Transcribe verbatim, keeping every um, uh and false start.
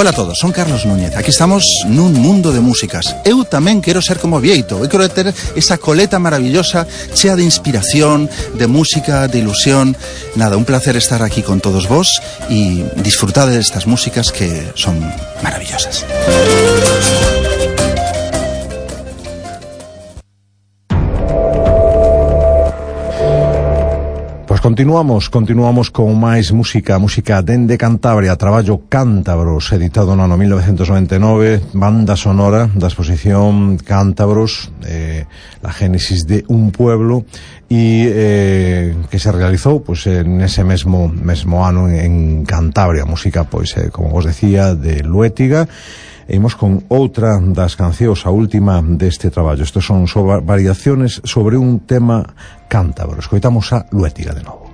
Ola a todos, son Carlos Núñez. Aquí estamos nun mundo de músicas. Eu tamén quero ser como Vieito. Eu quero ter esa coleta maravillosa, chea de inspiración, de música, de ilusión. Nada, un placer estar aquí con todos vos y disfrutar de estas músicas que son maravillosas. Continuamos, continuamos con máis música, música dende Cantabria, traballo Cántabros, editado no ano mil novecientos noventa e nove, banda sonora da exposición Cántabros, eh, la génesis de un pueblo, e eh, que se realizou pues, en ese mesmo, mesmo ano en Cantabria, música, pois, eh, como vos decía, de Luétiga. E imos con outra das cancións, a última deste traballo. Estos son so variaciones sobre un tema cántabro. Escoitamos a Luétiga de novo.